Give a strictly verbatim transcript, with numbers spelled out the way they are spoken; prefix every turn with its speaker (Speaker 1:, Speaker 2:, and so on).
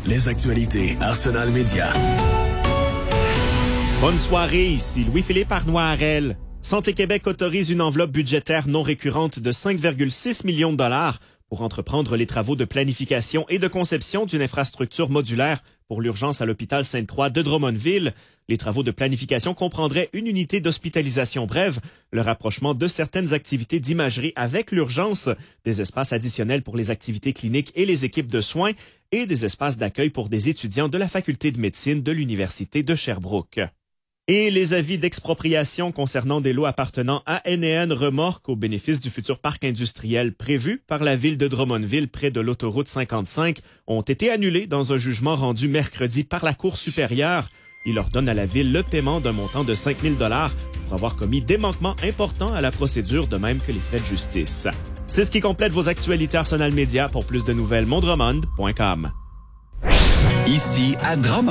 Speaker 1: les actualités Arsenal Média.
Speaker 2: Bonne soirée, ici Louis-Philippe Arnois-Harel. Santé Québec autorise une enveloppe budgétaire non récurrente de cinq virgule six millions de dollars pour entreprendre les travaux de planification et de conception d'une infrastructure modulaire pour l'urgence à l'hôpital Sainte-Croix de Drummondville. Les travaux de planification comprendraient une unité d'hospitalisation brève, le rapprochement de certaines activités d'imagerie avec l'urgence, des espaces additionnels pour les activités cliniques et les équipes de soins et des espaces d'accueil pour des étudiants de la faculté de médecine de l'Université de Sherbrooke. Et les avis d'expropriation concernant des lots appartenant à N et N Remorques au bénéfice du futur parc industriel prévu par la ville de Drummondville près de l'autoroute cinquante-cinq ont été annulés dans un jugement rendu mercredi par la Cour supérieure. Il ordonne à la ville le paiement d'un montant de cinq mille dollars pour avoir commis des manquements importants à la procédure, de même que les frais de justice. C'est ce qui complète vos actualités Arsenal Média. Pour plus de nouvelles, mondromond point com.
Speaker 1: Ici à Drummond.